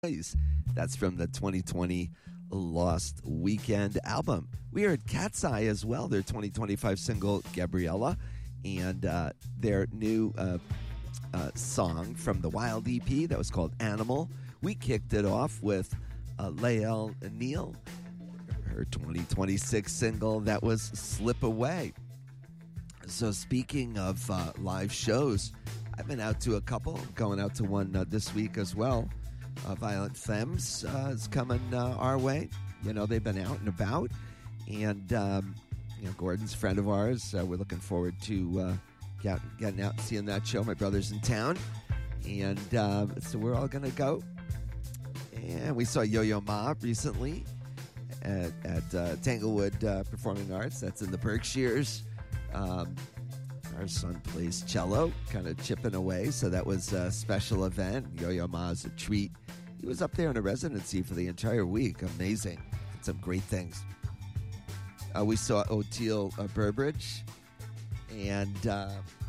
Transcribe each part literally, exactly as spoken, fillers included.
Noise. That's from the twenty twenty Lost Weekend album. We heard Cat's Eye as well, their twenty twenty-five single, Gabriella, and uh, their new uh, uh, song from the Wild E P that was called Animal. We kicked it off with uh, Lael Neal, her twenty twenty-six single that was Slip Away. So speaking of uh, live shows, I've been out to a couple, going out to one uh, this week as well. Uh, Violent Femmes uh, is coming uh, our way. You know, they've been out and about. And, um, you know, Gordon's a friend of ours. Uh, we're looking forward to uh, get, getting out and seeing that show. My brother's in town. And uh, so we're all going to go. And we saw Yo-Yo Ma recently at, at uh, Tanglewood uh, Performing Arts. That's in the Berkshires. Um, our son plays cello, kind of chipping away. So that was a special event. Yo-Yo Ma's a treat. He was up there in a residency for the entire week. Amazing. Did some great things. Uh, we saw Oteil uh, Burbridge and uh,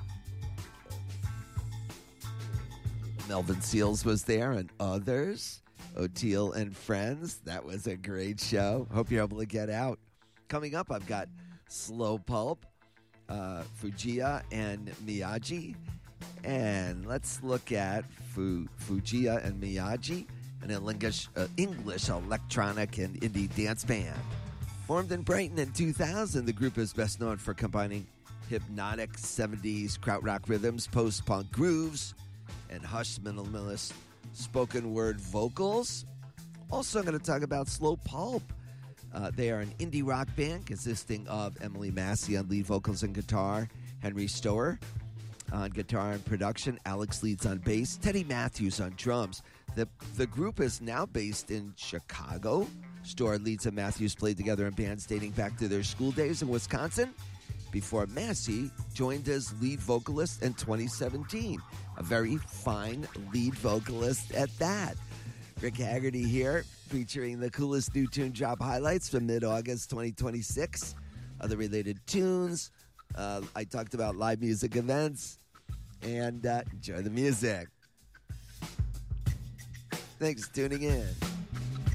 Melvin Seals was there and others. Oteil and Friends. That was a great show. Hope you're able to get out. Coming up, I've got Slow Pulp, uh, Fujiya, and Miyagi. And let's look at Fu- Fujiya and Miyagi, an English, uh, English electronic and indie dance band. Formed in Brighton in two thousand, the group is best known for combining hypnotic seventies krautrock rhythms, post-punk grooves, and hushed minimalist spoken word vocals. Also, I'm going to talk about Slow Pulp. Uh, they are an indie rock band consisting of Emily Massey on lead vocals and guitar, Henry Stower on guitar and production, Alex leads on bass, Teddy Matthews on drums. The, the group is now based in Chicago. Stower, Leeds, and Matthews played together in bands dating back to their school days in Wisconsin before Massey joined as lead vocalist in twenty seventeen. A very fine lead vocalist at that. Rick Haggerty here, featuring the coolest new tune drop highlights from mid-August twenty twenty-six. Other related tunes. Uh, I talked about live music events. And uh, enjoy the music. Thanks for tuning in.